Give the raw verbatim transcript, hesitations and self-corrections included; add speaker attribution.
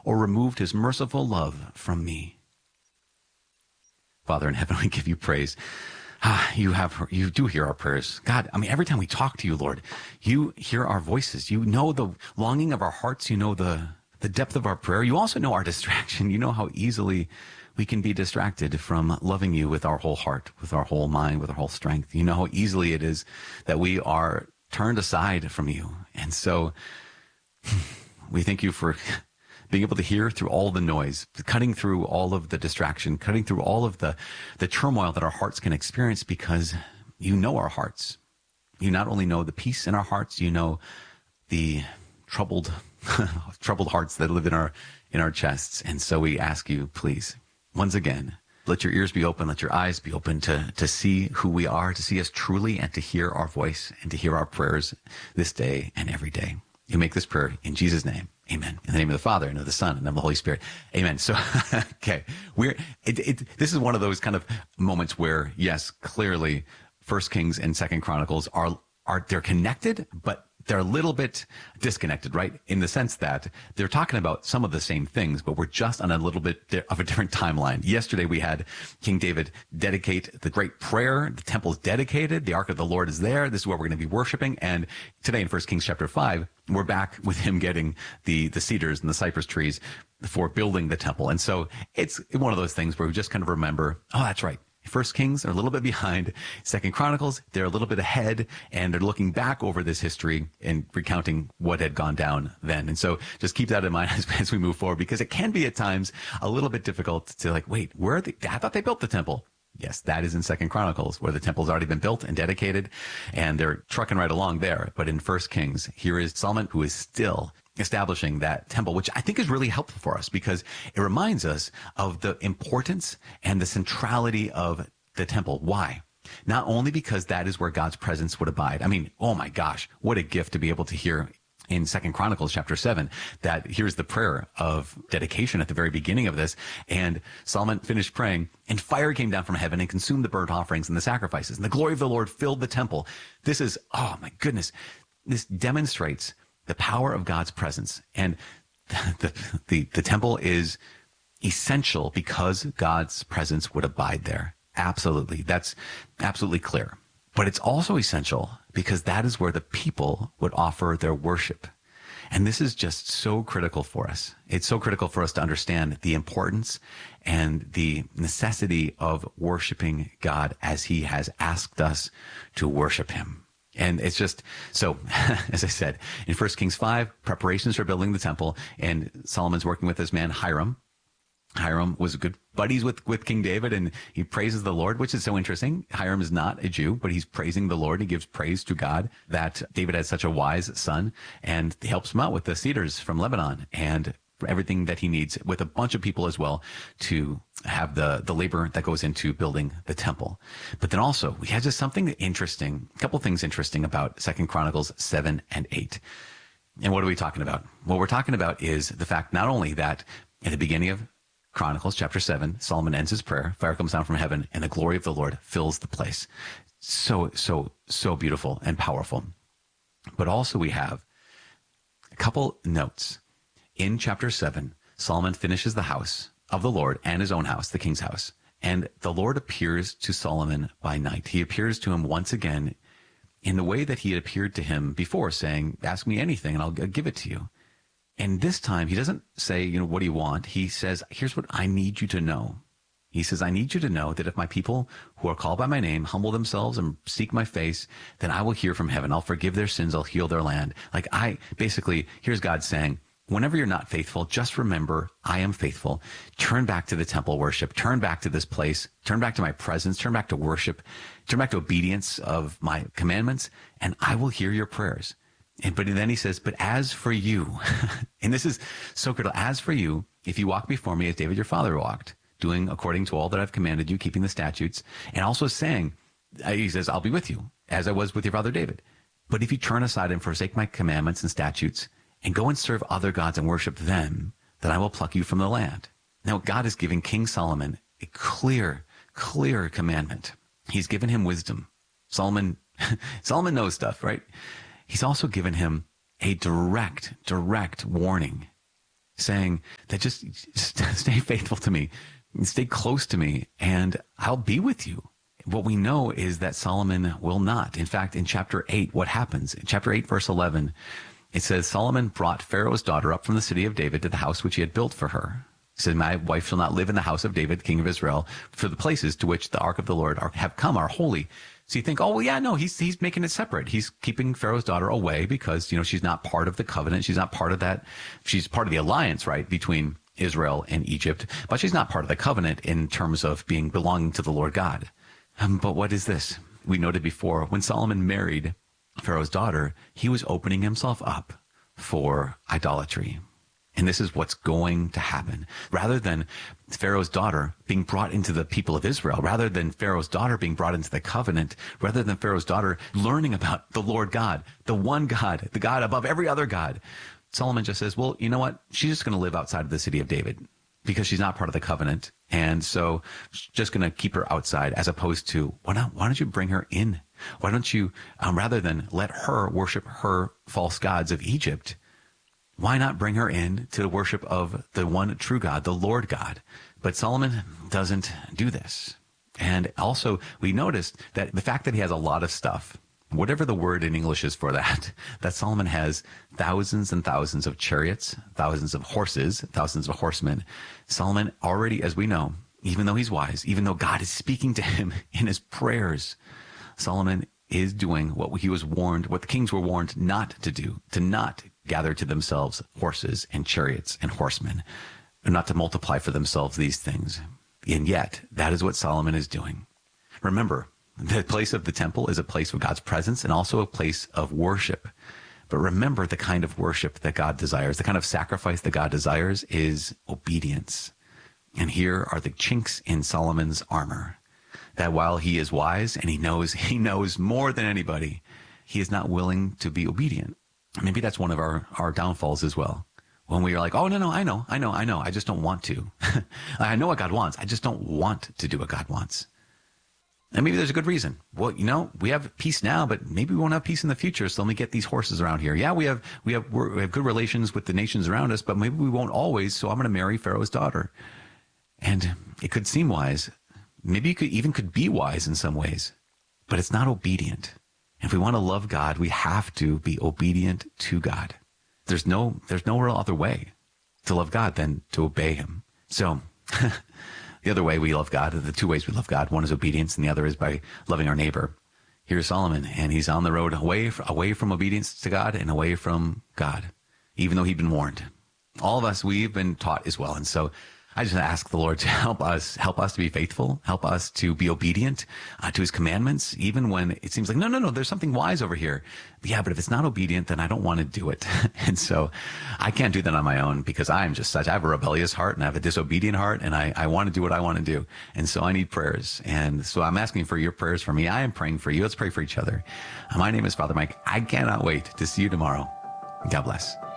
Speaker 1: or removed his merciful love from me. Father in heaven, we give you praise. Ah, you have, you do hear our prayers. God, I mean, every time we talk to you, Lord, you hear our voices. You know the longing of our hearts. You know the, the depth of our prayer. You also know our distraction. You know how easily we can be distracted from loving you with our whole heart, with our whole mind, with our whole strength. You know how easily it is that we are turned aside from you. And so we thank you for being able to hear through all the noise, cutting through all of the distraction, cutting through all of the, the turmoil that our hearts can experience, because you know our hearts. You not only know the peace in our hearts, you know the troubled, troubled hearts that live in our, in our chests. And so we ask you, please, once again, let your ears be open, let your eyes be open to, to see who we are, to see us truly, and to hear our voice and to hear our prayers this day and every day. You make this prayer in Jesus' name. Amen. In the name of the Father, and of the Son, and of the Holy Spirit. Amen. So, okay. We're, it, it, this is one of those kind of moments where, yes, clearly First Kings and Second Chronicles are, are, they're connected, but they're a little bit disconnected, right? In the sense that they're talking about some of the same things, but we're just on a little bit of a different timeline. Yesterday we had King David dedicate the great prayer. The temple is dedicated. The Ark of the Lord is there. This is where we're going to be worshiping. And today in First Kings chapter five, we're back with him getting the, the cedars and the cypress trees for building the temple. And so it's one of those things where we just kind of remember, oh, that's right. First Kings are a little bit behind. Second Chronicles, they're a little bit ahead, and they're looking back over this history and recounting what had gone down then. And so just keep that in mind as, as we move forward, because it can be at times a little bit difficult to like, wait, where are they? I thought they built the temple. Yes, that is in Second Chronicles, where the temple's already been built and dedicated, and they're trucking right along there. But in First Kings, here is Solomon, who is still establishing that temple, which I think is really helpful for us, because it reminds us of the importance and the centrality of the temple. Why? Not only because that is where God's presence would abide. I mean, oh my gosh, what a gift to be able to hear in Second Chronicles chapter seven, that here's the prayer of dedication at the very beginning of this. And Solomon finished praying, and fire came down from heaven and consumed the burnt offerings and the sacrifices. And the glory of the Lord filled the temple. This is, oh my goodness, this demonstrates the power of God's presence. And the, the, the temple is essential because God's presence would abide there. Absolutely. That's absolutely clear. But it's also essential because that is where the people would offer their worship. And this is just so critical for us. It's so critical for us to understand the importance and the necessity of worshiping God as he has asked us to worship him. And it's just, so, as I said, in First Kings five, preparations for building the temple, and Solomon's working with this man, Hiram. Hiram was good buddies with, with King David, and he praises the Lord, which is so interesting. Hiram is not a Jew, but he's praising the Lord. He gives praise to God that David had such a wise son, and he helps him out with the cedars from Lebanon and everything that he needs, with a bunch of people as well, to have the, the labor that goes into building the temple. But then also, we had just something interesting, a couple things interesting about Second Chronicles seven and eight. And what are we talking about? What we're talking about is the fact not only that at the beginning of Chronicles chapter seven, Solomon ends his prayer, fire comes down from heaven, and the glory of the Lord fills the place. So, so, so beautiful and powerful. But also we have a couple notes. In chapter seven, Solomon finishes the house of the Lord and his own house, the king's house. And the Lord appears to Solomon by night. He appears to him once again in the way that he had appeared to him before, saying, ask me anything and I'll give it to you. And this time he doesn't say, you know, what do you want? He says, here's what I need you to know. He says, I need you to know that if my people who are called by my name humble themselves and seek my face, then I will hear from heaven. I'll forgive their sins. I'll heal their land. Like I basically, here's God saying, whenever you're not faithful, just remember I am faithful. Turn back to the temple worship. Turn back to this place. Turn back to my presence. Turn back to worship. Turn back to obedience of my commandments, and I will hear your prayers. And, but then he says, but as for you, and this is so critical, as for you, if you walk before me as David your father walked, doing according to all that I've commanded you, keeping the statutes, and also saying, he says, I'll be with you as I was with your father David. But if you turn aside and forsake my commandments and statutes and go and serve other gods and worship them, then I will pluck you from the land. Now, God is giving King Solomon a clear, clear commandment. He's given him wisdom. Solomon, Solomon knows stuff, right? He's also given him a direct, direct warning. saying that just, just stay faithful to me, stay close to me, and I'll be with you. What we know is that Solomon will not. In fact, in chapter eight, what happens? In chapter eight, verse eleven, it says, Solomon brought Pharaoh's daughter up from the city of David to the house which he had built for her. He said, my wife shall not live in the house of David, king of Israel, for the places to which the ark of the Lord are, have come are holy. So you think, oh, well, yeah, no, he's he's making it separate. He's keeping Pharaoh's daughter away because, you know, she's not part of the covenant. She's not part of that. She's part of the alliance, right, between Israel and Egypt, but she's not part of the covenant in terms of being belonging to the Lord God. Um, but what is this? We noted before, when Solomon married Pharaoh's daughter, he was opening himself up for idolatry. And this is what's going to happen. Rather than Pharaoh's daughter being brought into the people of Israel, rather than Pharaoh's daughter being brought into the covenant, rather than Pharaoh's daughter learning about the Lord God, the one God, the God above every other God, Solomon just says, well, you know what? She's just going to live outside of the city of David because she's not part of the covenant. And so just going to keep her outside, as opposed to, why not, why don't you bring her in? Why don't you, um, rather than let her worship her false gods of Egypt, why not bring her in to the worship of the one true God, the Lord God? But Solomon doesn't do this. And also, we noticed that the fact that he has a lot of stuff, whatever the word in English is for that, that Solomon has thousands and thousands of chariots, thousands of horses, thousands of horsemen. Solomon already, as we know, even though he's wise, even though God is speaking to him in his prayers, Solomon is doing what he was warned, what the kings were warned not to do, to not gather to themselves horses and chariots and horsemen, and not to multiply for themselves these things. And yet, that is what Solomon is doing. Remember, the place of the temple is a place of God's presence and also a place of worship. But remember, the kind of worship that God desires, the kind of sacrifice that God desires is obedience. And here are the chinks in Solomon's armor, that while he is wise and he knows, he knows more than anybody, he is not willing to be obedient. Maybe that's one of our, our downfalls as well. When we are like, oh, no, no, I know, I know, I know. I just don't want to. I know what God wants. I just don't want to do what God wants. And maybe there's a good reason. Well, you know, we have peace now, but maybe we won't have peace in the future. So let me get these horses around here. Yeah, we have, we have, we're, we have good relations with the nations around us, but maybe we won't always. So I'm going to marry Pharaoh's daughter. And it could seem wise. Maybe it could even could be wise in some ways, but it's not obedient. If we want to love God, we have to be obedient to God. There's no, there's no real other way to love God than to obey him. So the other way we love God, the two ways we love God, one is obedience and the other is by loving our neighbor. Here's Solomon, and he's on the road away, away from obedience to God and away from God, even though he'd been warned. All of us, we've been taught as well. And so I just ask the Lord to help us, help us to be faithful, help us to be obedient uh, to his commandments, even when it seems like, no, no, no, there's something wise over here. But yeah, but if it's not obedient, then I don't want to do it. And so I can't do that on my own because I'm just such, I have a rebellious heart and I have a disobedient heart and I, I want to do what I want to do. And so I need prayers. And so I'm asking for your prayers for me. I am praying for you. Let's pray for each other. My name is Father Mike. I cannot wait to see you tomorrow. God bless.